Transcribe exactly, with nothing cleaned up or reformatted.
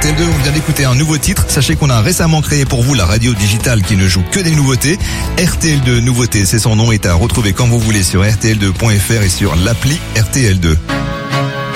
R T L deux, on vient d'écouter un nouveau titre. Sachez qu'on a récemment créé pour vous la radio digitale qui ne joue que des nouveautés. R T L deux Nouveautés, c'est son nom, est à retrouver quand vous voulez sur R T L deux point F R et sur l'appli R T L deux.